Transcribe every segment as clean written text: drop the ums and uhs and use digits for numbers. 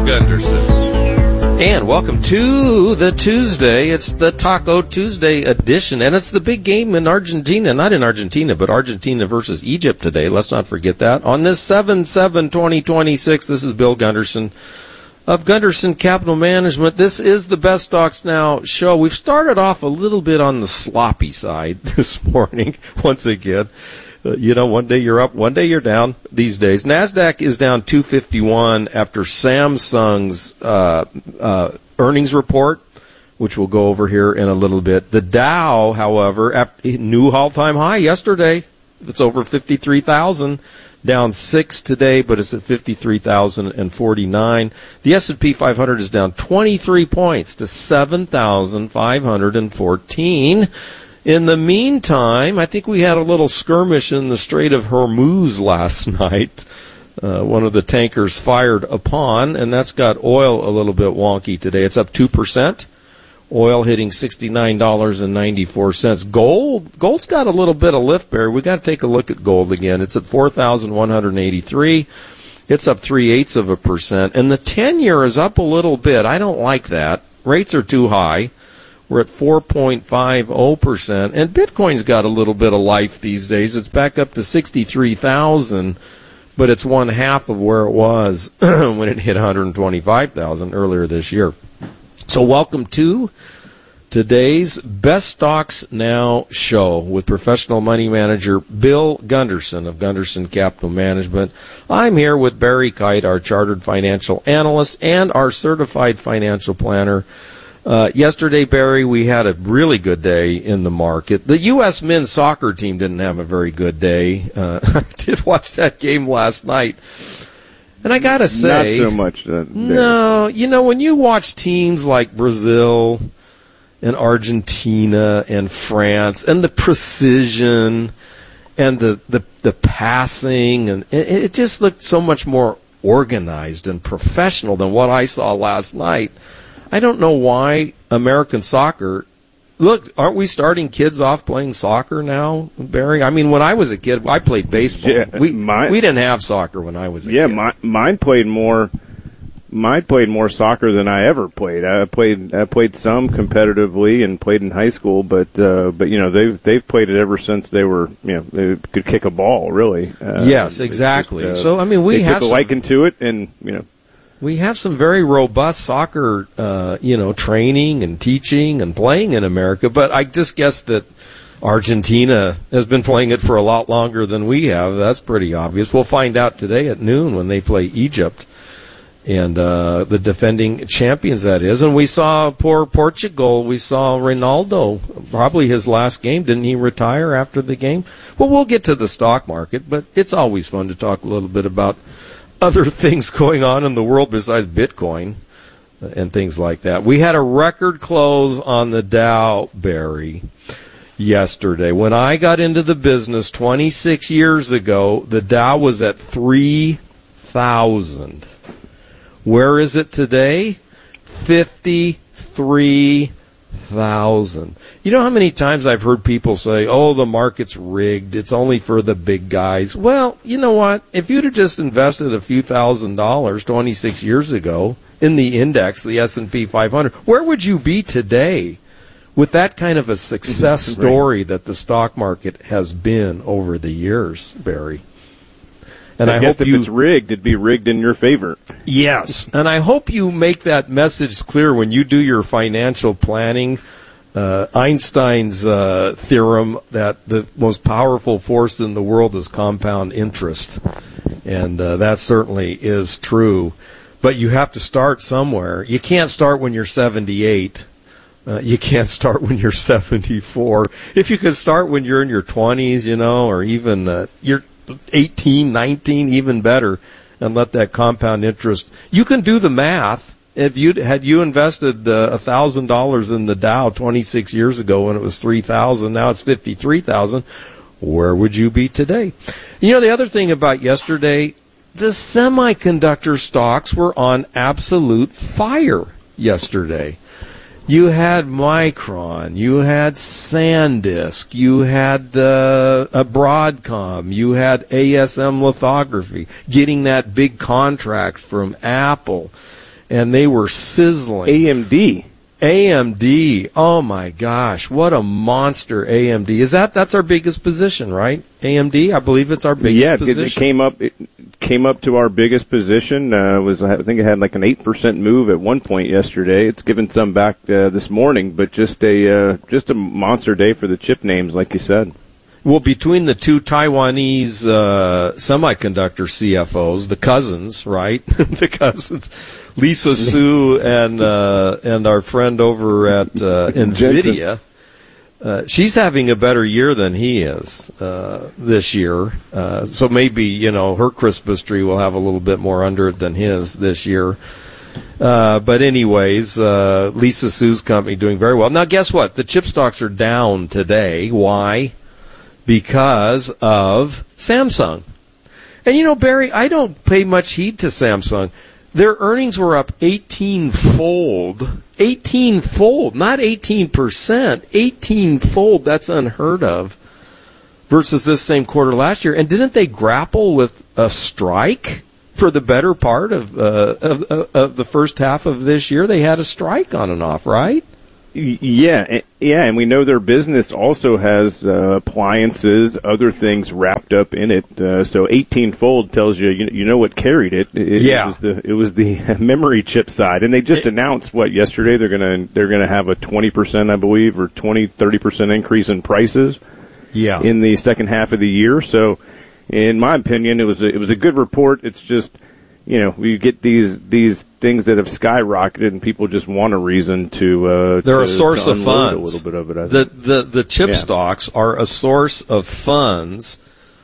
Gunderson. And welcome to the Tuesday. It's the Taco Tuesday edition, and it's the big game in Argentina. Not in Argentina, but Argentina versus Egypt today. Let's not forget that. On this 7/7/2026, this is Bill Gunderson of Gunderson Capital Management. This is the Best Stocks Now show. We've started off a little bit on the sloppy side this morning, once again. One day you're up, one day you're down these days. NASDAQ is down 251 after Samsung's earnings report, which we'll go over here in a little bit. The Dow, however, after new all-time high yesterday. It's over 53,000, down 6 today, but it's at 53,049. The S&P 500 is down 23 points to 7,514. In the meantime, I think we had a little skirmish in the Strait of Hormuz last night. One of the tankers fired upon, and that's got oil a little bit wonky today. It's up 2%. Oil hitting $69.94. Gold's got a little bit of lift, Barry. We got to take a look at gold again. It's at 4,183. It's up 0.3%. And the 10-year is up a little bit. I don't like that. Rates are too high. We're at 4.50%, and Bitcoin's got a little bit of life these days. It's back up to 63,000, but it's one half of where it was when it hit 125,000 earlier this year. So welcome to today's Best Stocks Now show with professional money manager Bill Gunderson of Gunderson Capital Management. I'm here with Barry Kite, our chartered financial analyst and our certified financial planner. Yesterday, Barry, we had a really good day in the market. The U.S. men's soccer team didn't have a very good day. I did watch that game last night. And I got to say... Not so much. No, when you watch teams like Brazil and Argentina and France and the precision and the passing, and it just looked so much more organized and professional than what I saw last night. I don't know why American soccer... Look, aren't we starting kids off playing soccer now, Barry? I mean, when I was a kid, I played baseball. Yeah, we didn't have soccer when I was a kid. Yeah, mine played more soccer than I ever played. I played some competitively and played in high school, but they've played it ever since they were they could kick a ball really. Yes, exactly. So I mean, we have took a liking to it, and we have some very robust soccer, training and teaching and playing in America, but I just guess that Argentina has been playing it for a lot longer than we have. That's pretty obvious. We'll find out today at noon when they play Egypt and the defending champions, that is. And we saw poor Portugal. We saw Ronaldo, probably his last game. Didn't he retire after the game? Well, we'll get to the stock market, but it's always fun to talk a little bit about other things going on in the world besides Bitcoin and things like that. We had a record close on the Dow, Barry, yesterday. When I got into the business 26 years ago, the Dow was at 3,000. Where is it today? 53,000. You know how many times I've heard people say, oh, the market's rigged, it's only for the big guys. Well, you know what? If you'd have just invested a few $1,000s 26 years ago in the index, the S&P 500, where would you be today with that kind of a success story that the stock market has been over the years, Barry? And I guess hope if it's rigged, it'd be rigged in your favor. Yes, and I hope you make that message clear when you do your financial planning. Einstein's theorem that the most powerful force in the world is compound interest, and that certainly is true. But you have to start somewhere. You can't start when you're 78. You can't start when you're 74. If you could start when you're in your 20s, or even you're 18, 19, even better, and let that compound interest. You can do the math. If you invested $1,000 in the Dow 26 years ago when it was 3,000, now it's 53,000. Where would you be today? The other thing about yesterday, the semiconductor stocks were on absolute fire yesterday. You had Micron, you had SanDisk, you had Broadcom, you had ASM Lithography, getting that big contract from Apple. and they were sizzling. AMD. Oh my gosh, what a monster AMD. That's our biggest position, right? AMD, I believe it's our biggest position. It came up to our biggest position. I think it had like an 8% move at one point yesterday. It's given some back this morning, but just a monster day for the chip names, like you said. Well, between the two Taiwanese semiconductor CFOs, the cousins, right? The cousins, Lisa Su and our friend over at NVIDIA, she's having a better year than he is this year. So maybe, her Christmas tree will have a little bit more under it than his this year. But anyways, Lisa Su's company doing very well. Now, guess what? The chip stocks are down today. Why? Because of Samsung. And Barry, I don't pay much heed to Samsung. Their earnings were up 18-fold. 18-fold, not 18%. 18-fold, that's unheard of. Versus this same quarter last year. And didn't they grapple with a strike for the better part of the first half of this year? They had a strike on and off, right? Yeah, and we know their business also has appliances, other things wrapped up in it. So 18-fold tells you what carried it. It was the memory chip side, and they just announced yesterday they're gonna have a 20%, I believe, or 30% increase in prices. Yeah. In the second half of the year. So, in my opinion, it was a good report. It's just, we get these things that have skyrocketed, and people just want a reason to. They're a source of funds. A little bit of it. I think. The chip stocks are a source of funds.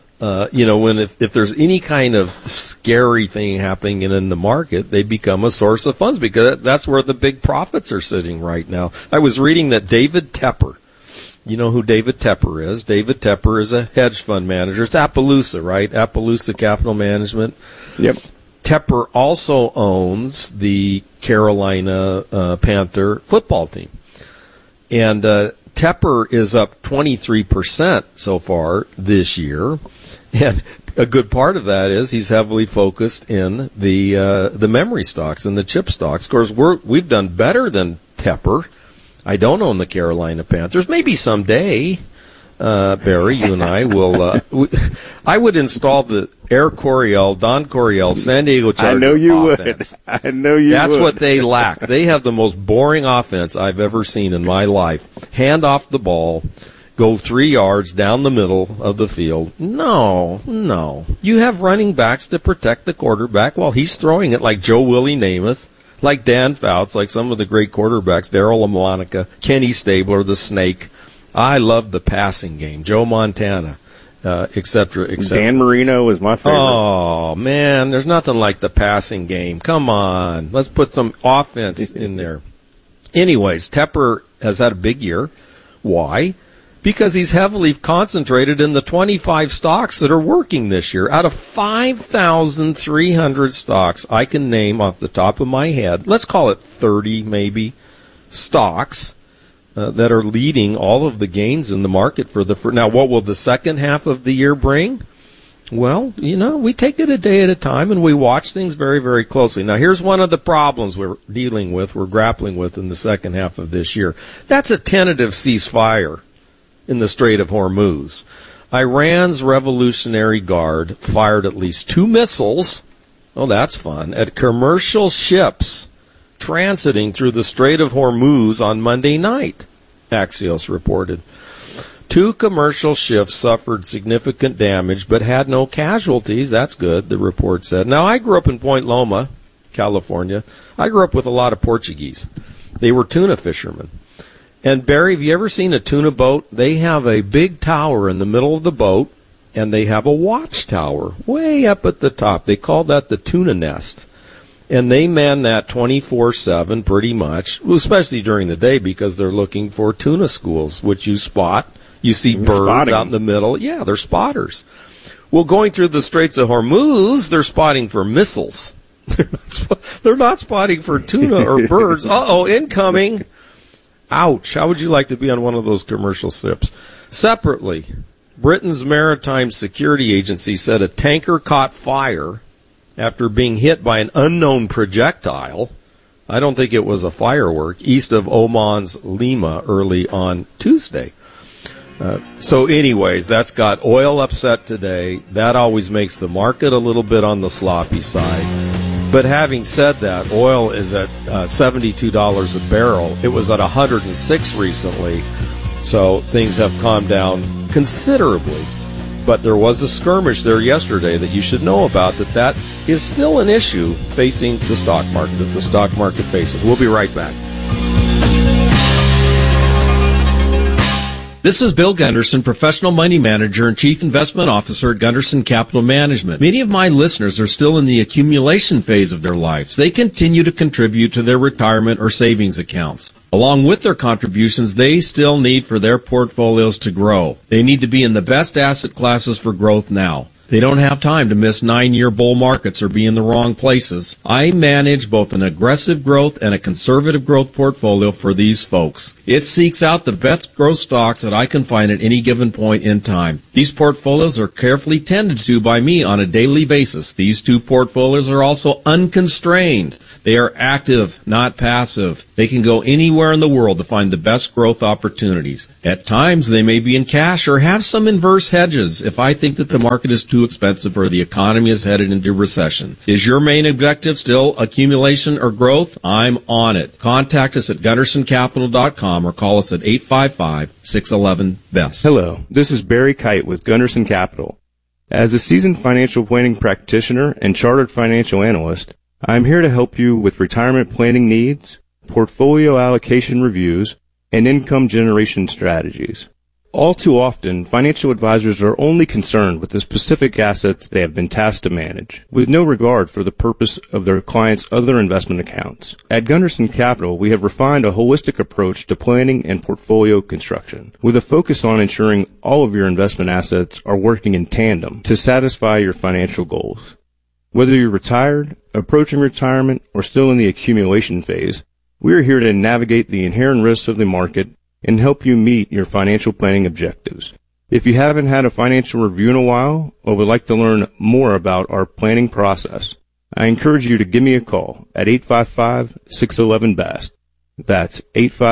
If there's any kind of scary thing happening in the market, they become a source of funds because that's where the big profits are sitting right now. I was reading that David Tepper. You know who David Tepper is? David Tepper is a hedge fund manager. It's Appaloosa, right? Appaloosa Capital Management. Yep. Tepper also owns the Carolina Panther football team. And Tepper is up 23% so far this year. And a good part of that is he's heavily focused in the memory stocks and the chip stocks. Of course, we've done better than Tepper. I don't own the Carolina Panthers. Maybe someday, Barry, you and I will. I would install the Don Coryell, San Diego Chargers. I know you offense. would. I know you That's would. what they lack. They have the most boring offense I've ever seen in my life. Hand off the ball, go 3 yards down the middle of the field. No. You have running backs to protect the quarterback while he's throwing it like Joe Willie Namath. Like Dan Fouts, like some of the great quarterbacks, Darryl LaMonica, Kenny Stabler, the Snake. I love the passing game. Joe Montana, et cetera. Dan Marino is my favorite. Oh, man, there's nothing like the passing game. Come on. Let's put some offense in there. Anyways, Tepper has had a big year. Why? Because he's heavily concentrated in the 25 stocks that are working this year. Out of 5,300 stocks I can name off the top of my head, let's call it 30 maybe, stocks that are leading all of the gains in the market now what will the second half of the year bring? Well, we take it a day at a time and we watch things very, very closely. Now here's one of the problems we're grappling with in the second half of this year. That's a tentative ceasefire in the Strait of Hormuz. Iran's Revolutionary Guard fired at least 2 missiles, that's fun, at commercial ships transiting through the Strait of Hormuz on Monday night, Axios reported. 2 commercial ships suffered significant damage but had no casualties. That's good, the report said. Now, I grew up in Point Loma, California. I grew up with a lot of Portuguese. They were tuna fishermen. And, Barry, have you ever seen a tuna boat? They have a big tower in the middle of the boat, and they have a watchtower way up at the top. They call that the tuna nest. And they man that 24/7 pretty much, especially during the day because they're looking for tuna schools, which you spot. You see birds out in the middle. Yeah, they're spotters. Well, going through the Straits of Hormuz, they're spotting for missiles. They're not spotting for tuna or birds. Uh-oh, incoming. Ouch. How would you like to be on one of those commercial ships? Separately, Britain's Maritime Security Agency said a tanker caught fire after being hit by an unknown projectile I don't think it was a firework, east of Oman's Lima early on Tuesday. So anyways, that's got oil upset today. That always makes the market a little bit on the sloppy side. But having said that, oil is at $72 a barrel. It was at $106 recently, so things have calmed down considerably. But there was a skirmish there yesterday that you should know about, that is still an issue facing the stock market, that the stock market faces. We'll be right back. This is Bill Gunderson, Professional Money Manager and Chief Investment Officer at Gunderson Capital Management. Many of my listeners are still in the accumulation phase of their lives. They continue to contribute to their retirement or savings accounts. Along with their contributions, they still need for their portfolios to grow. They need to be in the best asset classes for growth now. They don't have time to miss 9-year bull markets or be in the wrong places. I manage both an aggressive growth and a conservative growth portfolio for these folks. It seeks out the best growth stocks that I can find at any given point in time. These portfolios are carefully tended to by me on a daily basis. These two portfolios are also unconstrained. They are active, not passive. They can go anywhere in the world to find the best growth opportunities. At times, they may be in cash or have some inverse hedges if I think that the market is too expensive or the economy is headed into recession. Is your main objective still accumulation or growth? I'm on it. Contact us at GundersonCapital.com or call us at 855-611-BEST. Hello, this is Barry Kite with Gunderson Capital. As a seasoned financial planning practitioner and chartered financial analyst, I'm here to help you with retirement planning needs, portfolio allocation reviews, and income generation strategies. All too often, financial advisors are only concerned with the specific assets they have been tasked to manage, with no regard for the purpose of their clients' other investment accounts. At Gunderson Capital, we have refined a holistic approach to planning and portfolio construction, with a focus on ensuring all of your investment assets are working in tandem to satisfy your financial goals. Whether you're retired, approaching retirement, or still in the accumulation phase, we are here to navigate the inherent risks of the market and help you meet your financial planning objectives. If you haven't had a financial review in a while or would like to learn more about our planning process, I encourage you to give me a call at 855-611-BEST. That's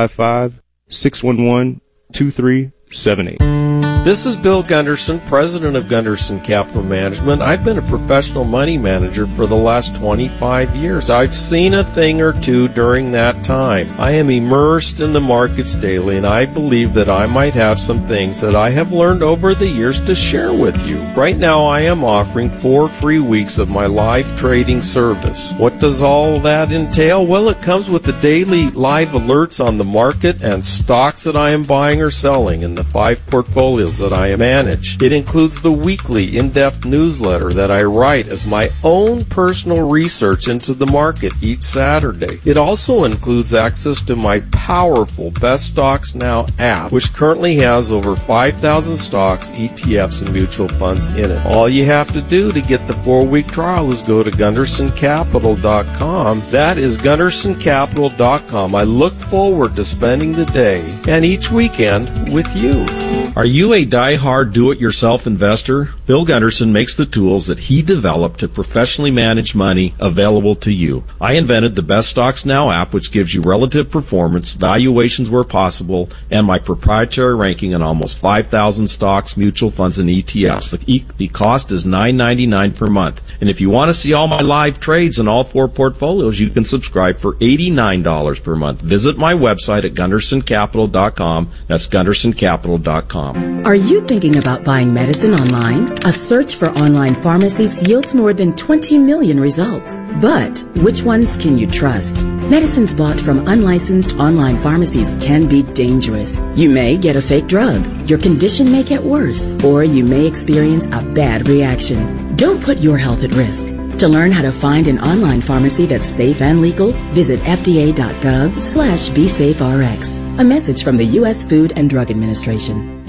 855-611-2378. This is Bill Gunderson, president of Gunderson Capital Management. I've been a professional money manager for the last 25 years. I've seen a thing or two during that time. I am immersed in the markets daily, and I believe that I might have some things that I have learned over the years to share with you. Right now, I am offering 4 free weeks of my live trading service. What does all that entail? Well, it comes with the daily live alerts on the market and stocks that I am buying or selling in the 5 portfolios that I manage. It includes the weekly in-depth newsletter that I write as my own personal research into the market each Saturday. It also includes access to my powerful Best Stocks Now app, which currently has over 5,000 stocks, ETFs, and mutual funds in it. All you have to do to get the 4-week trial is go to GundersonCapital.com. That is GundersonCapital.com. I look forward to spending the day and each weekend with you. Are you a die-hard do-it-yourself investor? Bill Gunderson makes the tools that he developed to professionally manage money available to you. I invented the Best Stocks Now app, which gives you relative performance, valuations where possible, and my proprietary ranking on almost 5,000 stocks, mutual funds, and ETFs. The cost is $9.99 per month. And if you want to see all my live trades in all 4 portfolios, you can subscribe for $89 per month. Visit my website at GundersonCapital.com. That's GundersonCapital.com. Are you thinking about buying medicine online? A search for online pharmacies yields more than 20 million results. But which ones can you trust? Medicines bought from unlicensed online pharmacies can be dangerous. You may get a fake drug, your condition may get worse, or you may experience a bad reaction. Don't put your health at risk. To learn how to find an online pharmacy that's safe and legal, visit fda.gov/BeSafeRx. A message from the U.S. Food and Drug Administration.